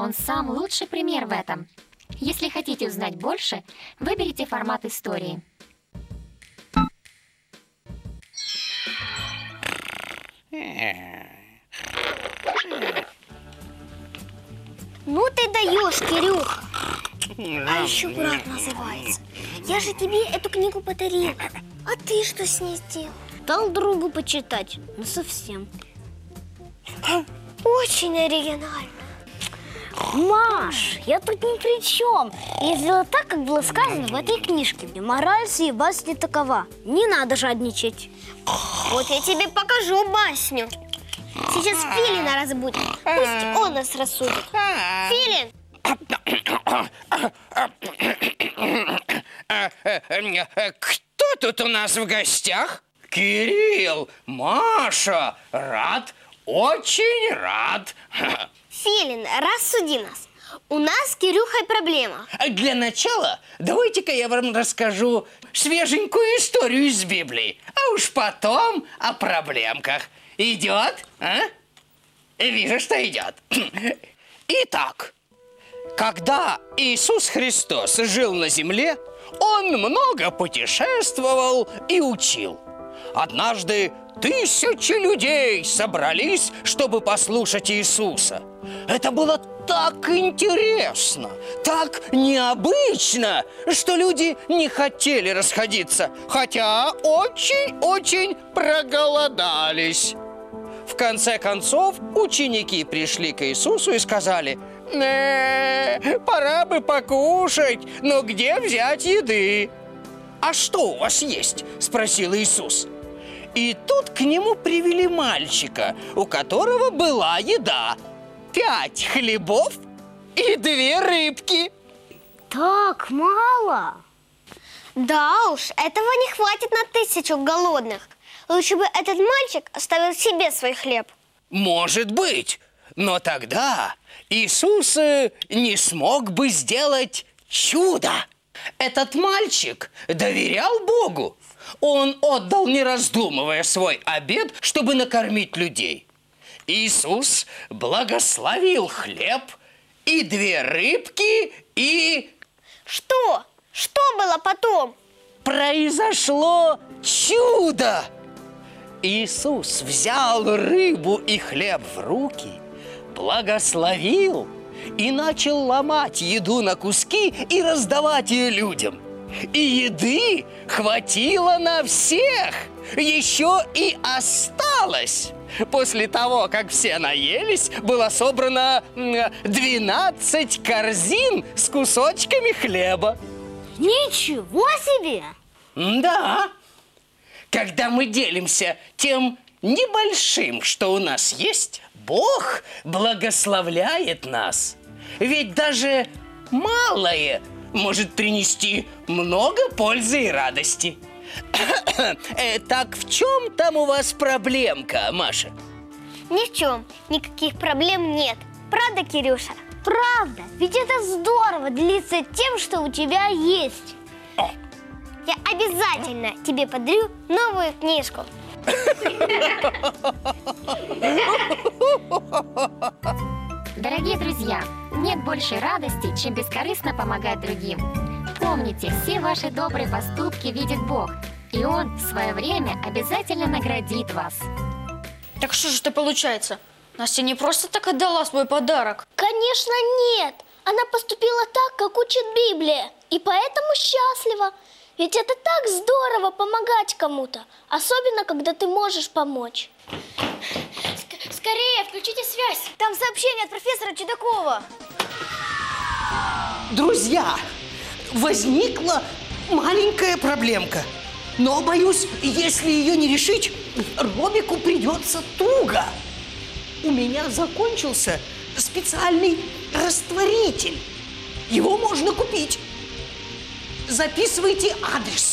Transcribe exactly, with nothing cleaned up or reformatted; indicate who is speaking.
Speaker 1: Он сам лучший пример в этом. Если хотите узнать больше, выберите формат истории.
Speaker 2: Ну ты даешь, Кирюха. А еще брат называется. Я же тебе эту книгу подарил. А ты что с ней сделал?
Speaker 3: Дал другу почитать, ну совсем.
Speaker 2: Очень оригинально.
Speaker 3: Маш, я тут ни при чем. Я сделала так, как было сказано в этой книжке. И мораль сей басни такова: не надо жадничать.
Speaker 2: Вот я тебе покажу басню. Сейчас Филина разбудим. Пусть он нас рассудит. Филин!
Speaker 4: Кто тут у нас в гостях? Кирилл, Маша, рад, очень рад.
Speaker 2: Филин, рассуди нас. У нас с Кирюхой проблема.
Speaker 4: Для начала давайте-ка я вам расскажу свеженькую историю из Библии, а уж потом о проблемках. Идет? А? Вижу, что идет. Итак, когда Иисус Христос жил на земле, Он много путешествовал и учил. Однажды тысячи людей собрались, чтобы послушать Иисуса. Это было так интересно, так необычно, что люди не хотели расходиться, хотя очень-очень проголодались. В конце концов, ученики пришли к Иисусу и сказали: «Э, пора бы покушать, но где взять еды?» «А что у вас есть?» – спросил Иисус. И тут к нему привели мальчика, у которого была еда. Пять хлебов и две рыбки.
Speaker 3: Так мало?
Speaker 2: Да уж, этого не хватит на тысячу голодных. Лучше бы этот мальчик оставил себе свой хлеб.
Speaker 4: Может быть, но тогда Иисус э, не смог бы сделать чудо. Этот мальчик доверял Богу. Он отдал, не раздумывая, свой обед, чтобы накормить людей. Иисус благословил хлеб и две рыбки и...
Speaker 2: Что? Что было потом?
Speaker 4: Произошло чудо! Иисус взял рыбу и хлеб в руки, благословил и начал ломать еду на куски и раздавать ее людям. И еды хватило на всех, еще и осталось. После того, как все наелись, было собрано двенадцать корзин с кусочками хлеба.
Speaker 3: Ничего себе!
Speaker 4: Да. Когда мы делимся тем небольшим, что у нас есть, Бог благословляет нас. Ведь даже малое может принести много пользы и радости. Так в чем там у вас проблемка, Маша?
Speaker 2: Ни в чем, никаких проблем нет. Правда, Кирюша?
Speaker 3: Правда, ведь это здорово делиться тем, что у тебя есть.
Speaker 4: О.
Speaker 2: Я обязательно тебе подарю новую книжку.
Speaker 1: Дорогие друзья, нет большей радости, чем бескорыстно помогать другим. Помните, все ваши добрые поступки видит Бог, и Он в свое время обязательно наградит вас.
Speaker 5: Так что же это получается? Настя не просто так отдала свой подарок.
Speaker 2: Конечно, нет. Она поступила так, как учит Библия, и поэтому счастлива. Ведь это так здорово помогать кому-то, особенно когда ты можешь помочь. Ск- скорее, включите связь. Там сообщение от профессора Чудакова.
Speaker 4: Друзья, возникла маленькая проблемка. Но, боюсь, если ее не решить, Робику придется туго. У меня закончился специальный растворитель. Его можно купить. Записывайте адрес.